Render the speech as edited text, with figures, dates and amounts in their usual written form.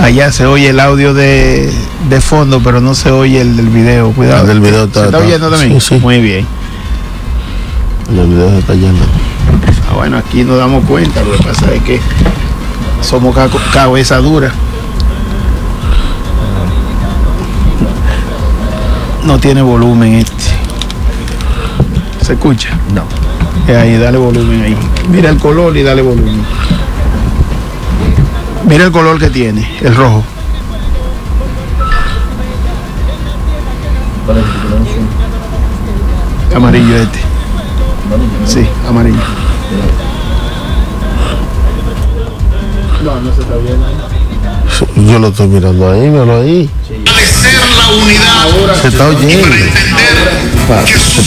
Allá se oye el audio de fondo, pero no se oye el del video. Cuidado. El del video ¿Se está oyendo también? Sí. Muy bien. El video se está yendo. Bueno, aquí nos damos cuenta. Lo que pasa es que somos cabeza dura. No tiene volumen este. ¿Se escucha? No. Ahí, dale volumen ahí. Mira el color y dale volumen. Mira el color que tiene, el rojo. Amarillo este. Sí, amarillo. No se está viendo. Yo lo estoy mirando ahí, míralo ahí. Fortalecer la unidad Se está oyendo. y para entender que sus